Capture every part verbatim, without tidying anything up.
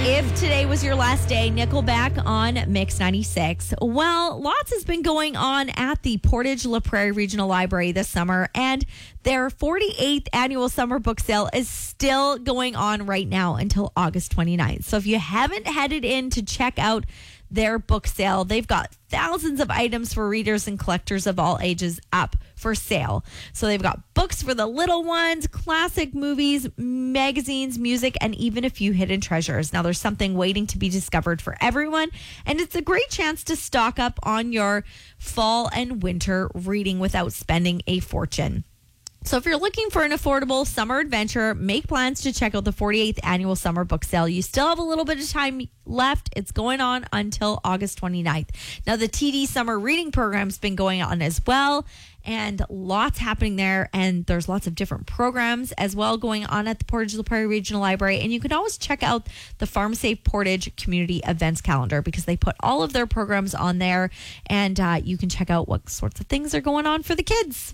If today was your last day, Nickelback on Mix ninety-six. Well, lots has been going on at the Portage La Prairie Regional Library this summer, and their forty-eighth annual summer book sale is still going on right now until August twenty-ninth. So if you haven't headed in to check out their book sale, they've got thousands of items for readers and collectors of all ages up for sale. So they've got books for the little ones, classic movies, magazines, music, and even a few hidden treasures. Now there's something waiting to be discovered for everyone, and it's a great chance to stock up on your fall and winter reading without spending a fortune. So if you're looking for an affordable summer adventure, make plans to check out the forty-eighth annual summer book sale. You still have a little bit of time left. It's going on until August twenty-ninth. Now, the T D summer reading program's been going on as well, and lots happening there. And there's lots of different programs as well going on at the Portage La Prairie Regional Library. And you can always check out the Farm Safe Portage Community Events Calendar because they put all of their programs on there, and uh, you can check out what sorts of things are going on for the kids.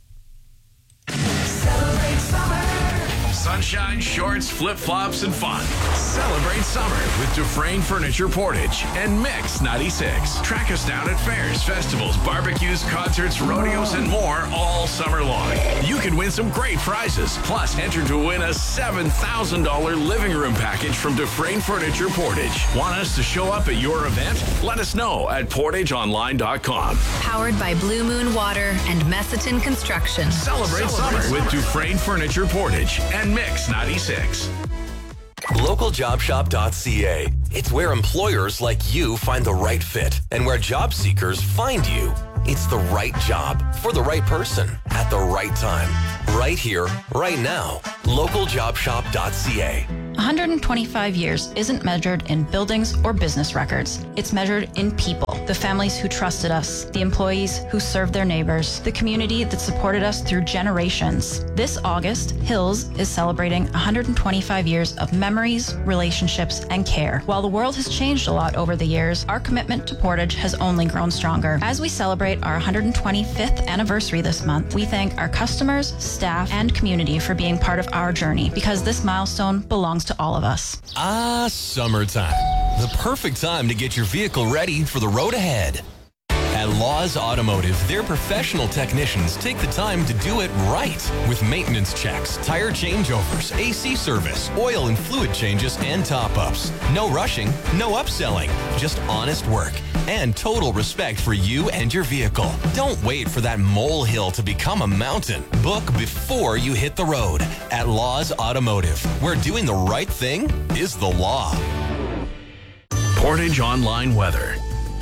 Celebrate summer. Sunshine, shorts, flip-flops, and fun. Celebrate summer with Dufresne Furniture Portage and Mix ninety-six. Track us down at fairs, festivals, barbecues, concerts, rodeos, and more all summer long. You can win some great prizes. Plus, enter to win a seven thousand dollars living room package from Dufresne Furniture Portage. Want us to show up at your event? Let us know at portage online dot com. Powered by Blue Moon Water and Messiton Construction. Celebrate, Celebrate summer with Dufresne Furniture Portage and Mix ninety-six. local job shop dot c a. It's where employers like you find the right fit and where job seekers find you. It's the right job for the right person at the right time. Right here, right now. local job shop dot c a. one hundred twenty-five years isn't measured in buildings or business records. It's measured in people, the families who trusted us, the employees who served their neighbors, the community that supported us through generations. This August, Hills is celebrating one hundred twenty-five years of memories, relationships, and care. While the world has changed a lot over the years, our commitment to Portage has only grown stronger. As we celebrate our one hundred twenty-fifth anniversary this month, we thank our customers, staff, and community for being part of our journey because this milestone belongs to all of us. Ah, summertime. The perfect time to get your vehicle ready for the road ahead. At Laws Automotive, their professional technicians take the time to do it right with maintenance checks, tire changeovers, A C service, oil and fluid changes, and top-ups. No rushing, no upselling, just honest work and total respect for you and your vehicle. Don't wait for that molehill to become a mountain. Book before you hit the road at Laws Automotive, where doing the right thing is the law. Portage Online Weather.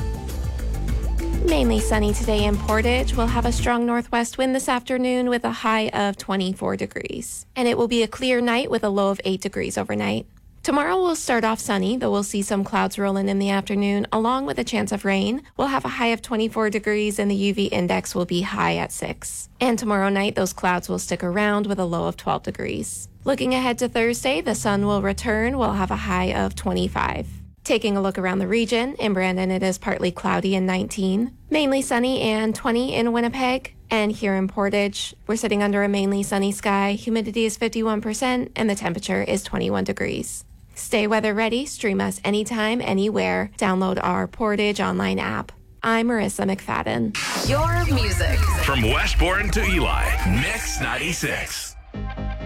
Mainly sunny today in Portage. We'll have a strong northwest wind this afternoon with a high of twenty-four degrees. And it will be a clear night with a low of eight degrees overnight. Tomorrow we'll start off sunny, though we'll see some clouds roll in in the afternoon, along with a chance of rain. We'll have a high of twenty-four degrees and the U V index will be high at six. And tomorrow night, those clouds will stick around with a low of twelve degrees. Looking ahead to Thursday, the sun will return. We'll have a high of twenty-five. Taking a look around the region, in Brandon it is partly cloudy and nineteen. Mainly sunny and twenty in Winnipeg. And here in Portage, we're sitting under a mainly sunny sky. Humidity is fifty-one percent and the temperature is twenty-one degrees. Stay weather ready. Stream us anytime, anywhere. Download our Portage online app. I'm Marissa McFadden. Your music. From Westbourne to Eli, Mix ninety-six.